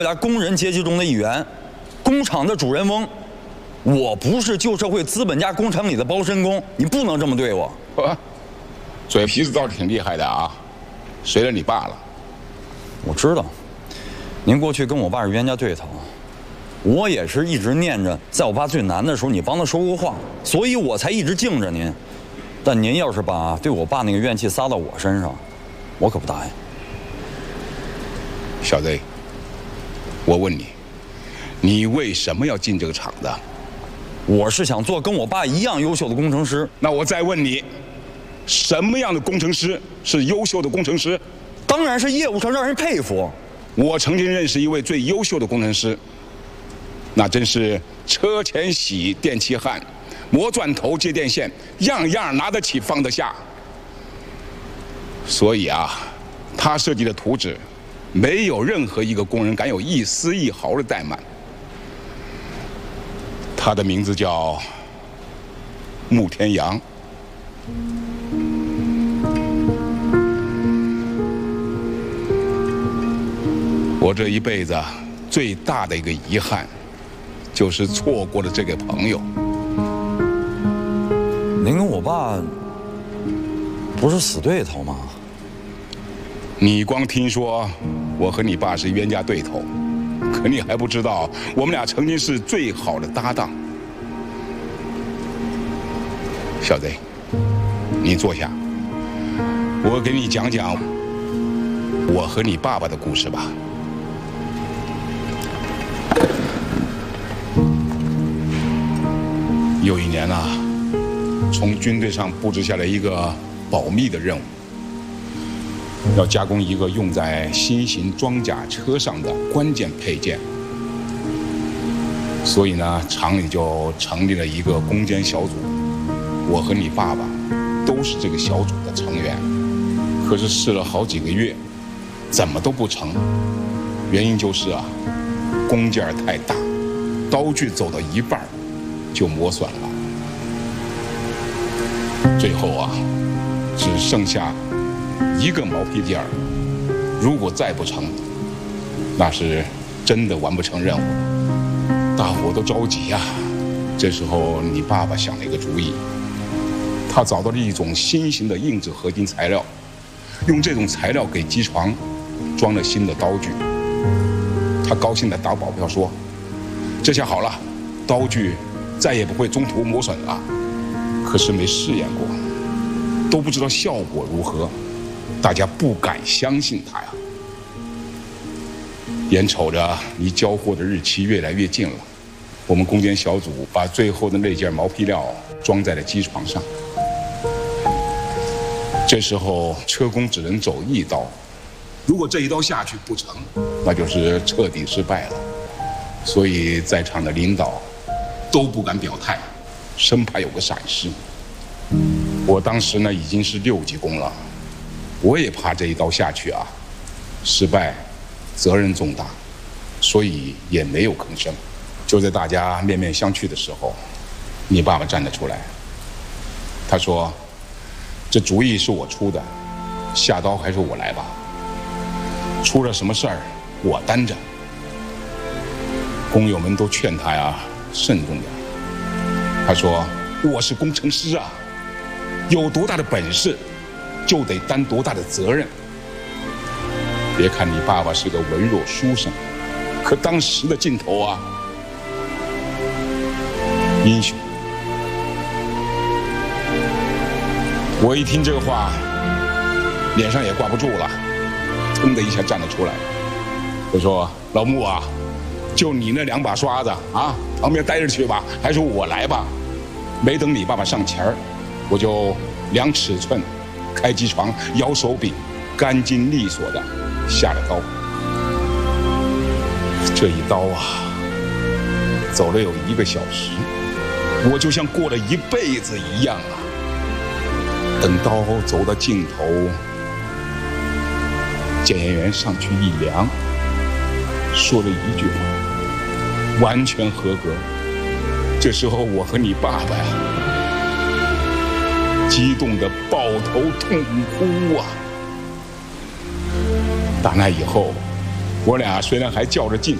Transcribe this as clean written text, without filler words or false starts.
家工人阶级中的一员，工厂的主人翁。我不是旧社会资本家工厂里的包身工，你不能这么对我。 嘴皮子倒是挺厉害的啊，随了你爸了。 我知道，您过去跟我爸是冤家对头，我也是一直念着，在我爸最难的时候你帮他说过话，所以我才一直敬着您。但您要是把对我爸那个怨气撒到我身上，我可不答应。 小子，我问你，你为什么要进这个厂子？ 我是想做跟我爸一样优秀的工程师。 那我再问你，什么样的工程师是优秀的工程师？ 当然是业务上让人佩服。 我曾经认识一位最优秀的工程师，那真是车前铣电气焊，磨钻头接电线，样样拿得起放得下。所以啊，他设计的图纸，没有任何一个工人敢有一丝一毫的怠慢。他的名字叫穆天阳。我这一辈子最大的一个遗憾，就是错过了这个朋友。 您跟我爸不是死对头吗？ 你光听说我和你爸是冤家对头，可你还不知道，我们俩曾经是最好的搭档。小子，你坐下，我给你讲讲我和你爸爸的故事吧。有一年啊，从军队上布置下来一个保密的任务，要加工一个用在新型装甲车上的关键配件。所以呢，厂里就成立了一个攻坚小组，我和你爸爸都是这个小组的成员。可是试了好几个月，怎么都不成。原因就是啊，工件太大，刀具走到一半就磨损了。最后啊，只剩下一个毛坯件儿，如果再不成，那是真的完不成任务。大伙都着急呀。这时候你爸爸想了一个主意，他找到了一种新型的硬质合金材料，用这种材料给机床装了新的刀具。他高兴地打保票说，这下好了，刀具再也不会中途磨损了。可是没试验过，都不知道效果如何，大家不敢相信他呀。眼瞅着离交货的日期越来越近了，我们攻坚小组把最后的那件毛坯料装在了机床上。这时候车工只能走一刀，如果这一刀下去不成，那就是彻底失败了。所以在场的领导都不敢表态，生怕有个闪失。我当时呢已经是6级工了，我也怕这一刀下去啊，失败，责任重大，所以也没有吭声。就在大家面面相觑的时候，你爸爸站了出来，他说：“这主意是我出的，下刀还是我来吧。出了什么事儿，我担着。”工友们都劝他呀，慎重点。他说：“我是工程师啊，有多大的本事，就得担多大的责任。”别看你爸爸是个文弱书生，可当时的劲头啊，英雄。我一听这个话，脸上也挂不住了，腾的一下站了出来。我说：“老穆啊，就你那2把刷子啊，旁边待着去吧，还是我来吧。”没等你爸爸上前儿，我就量尺寸，开机床，摇手柄，干净利索的下了刀。这一刀啊，走了有1个小时，我就像过了一辈子一样啊。等刀走到尽头，检验员上去一量，说了一句话：“完全合格。”这时候我和你爸爸呀，激动得抱头痛哭啊！打那以后， 我俩虽然还较着劲，